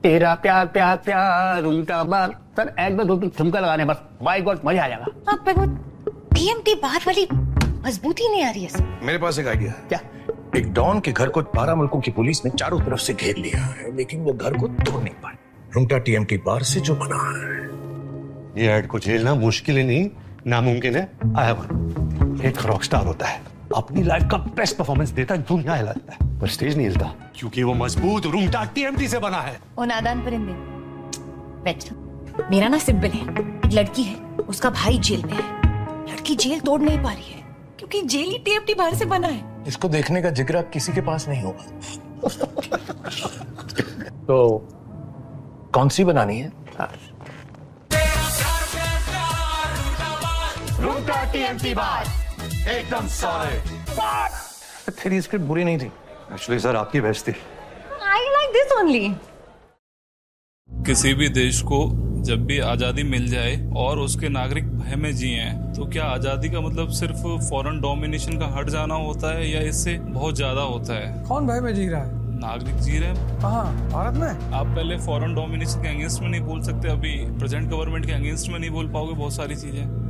तेरा प्यार प्यार प्यार उनका बार। सर एक दो ठुमका लगाने बस, बाय गॉड मजा आ जाएगा। आप पे वो टीएमटी बार वाली मजबूती नहीं आ रही है। मेरे पास एक आइडिया। क्या? एक डॉन के घर को 12 मुल्कों की पुलिस ने चारों तरफ से घेर लिया है, लेकिन वो घर को तोड़ नहीं पाए। रुंगटा टीएमटी बार से जो बना है। ये ऐड को झेलना मुश्किल ही नहीं नामुमकिन है। आया एक रॉकस्टार होता है, अपनी लाइफ का बेस्ट परफॉर्मेंस देता है, दुनिया हिला देता है, पर स्टेज नहीं हिलता क्योंकि वो मजबूत रुंगटा टीएमटी से बना है। ओ नादान परिंदे, बैठ। मेरा ना सिंपल है, एक लड़की है, उसका भाई जेल में है। लड़की जेल तोड़ नहीं पा रही है क्योंकि जेल ही टीएमटी बार से बना है। इसको देखने का जिगरा किसी के पास नहीं होगा। तो कौन सी बनानी है? रुंगटा टीएमटी बार एकदम सॉलिड। तेरी स्क्रिप्ट बुरी नहीं थी। एक्चुअली सर आपकी बेस्ट थी। I like this only. किसी भी देश को जब भी आजादी मिल जाए और उसके नागरिक भय में जिए, तो क्या आजादी का मतलब सिर्फ फॉरेन डोमिनेशन का हट जाना होता है या इससे बहुत ज्यादा होता है? कौन भय में जी रहा है? नागरिक जी रहे हैं। कहाँ? भारत में? आप पहले फॉरेन डोमिनेशन के अगेंस्ट में नहीं बोल सकते, अभी प्रेजेंट गवर्नमेंट के अगेंस्ट में नहीं बोल पाओगे बहुत सारी चीजें।